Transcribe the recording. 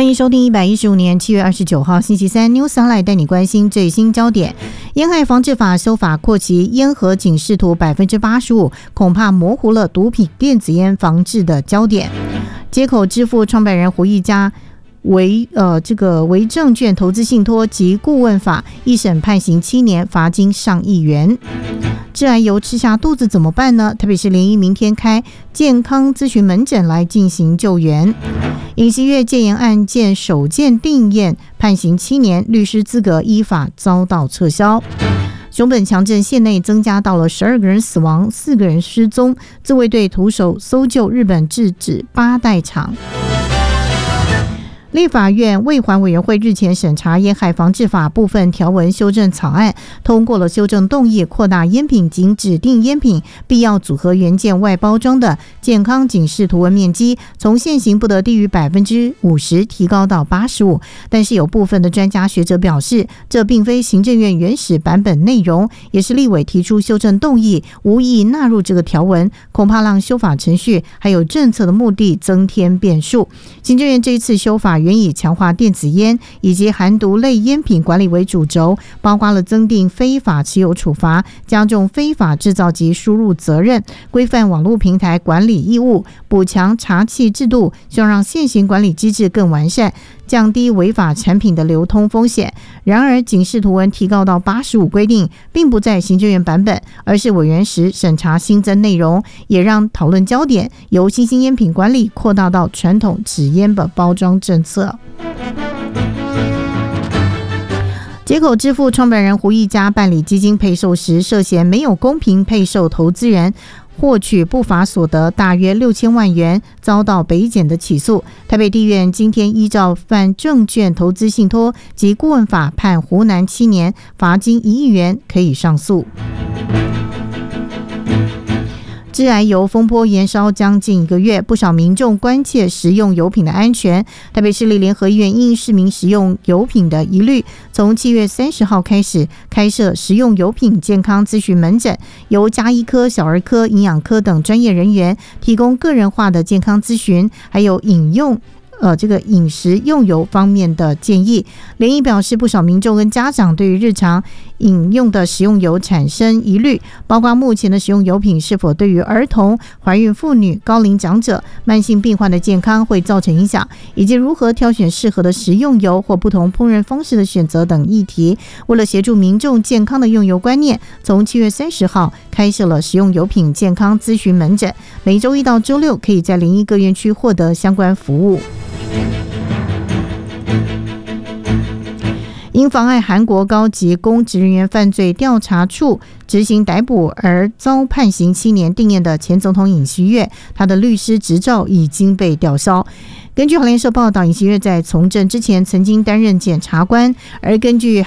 欢迎收听115年7月29号星期三 News Sunlight 带你关心最新焦点。烟害防治法修法扩及烟盒警示图 85%， 恐怕模糊了毒品电子烟防治的焦点。街口支付创办人胡一家为证券投资信托及顾问法一审判刑7年，罚金上亿元。致癌油吃下肚子怎么办呢？特别是联谊明天开健康咨询门诊来进行救援。尹锡悦戒严案件首件定验，判刑7年，律师资格依法遭到撤销。熊本强震县内增加到了12个人死亡，4个人失踪，自卫队徒手搜救日本制止8代厂。立法院卫环委员会日前审查烟害防治法部分条文修正草案，通过了修正动议，扩大烟品及指定烟品必要组合元件外包装的健康警示图文面积，从现行不得低于 50% 提高到 85%。但是有部分的专家学者表示，这并非行政院原始版本内容，也是立委提出修正动议，无意纳入这个条文，恐怕让修法程序还有政策的目的增添变数。行政院这一次修法原以强化电子烟以及含毒类烟品管理为主轴，包括了增订非法持有处罚、加重非法制造及输入责任、规范网络平台管理义务、补强查缉制度，希望让现行管理机制更完善，降低违法产品的流通风险。然而警示图文提高到85规定并不在行政院版本，而是委员时审查新增内容，也让讨论焦点由新兴烟品管理扩大到传统纸烟的包装政策。街口支付创办人胡一家办理基金配售时，涉嫌没有公平配售投资人获取不法所得大约6000万元，遭到北检的起诉。台北地院今天依照犯证券投资信托及顾问法判胡南7年，罚金1亿元，可以上诉。致癌油风波延烧将近1个月，不少民众关切食用油品的安全。台北市立联合医院因市民食用油品的疑虑，从7月30号开始开设食用油品健康咨询门诊，由家医科、小儿科、营养科等专业人员提供个人化的健康咨询，还有饮食用油方面的建议。联医表示，不少民众跟家长对于日常饮用的食用油产生疑虑，包括目前的食用油品是否对于儿童、怀孕妇女、高龄长者、慢性病患的健康会造成影响，以及如何挑选适合的食用油或不同烹饪方式的选择等议题。为了协助民众健康的用油观念，从7月30号开设了食用油品健康咨询门诊，每周1到周6可以在联医各院区获得相关服务。因妨碍韩国高级公职人员犯罪调查处执行逮捕而遭判刑7年定谳的前总统尹锡悦，他的律师执照已经被吊销。根据韩联社报道，尹锡悦在从政之前曾经担任检察官，而根据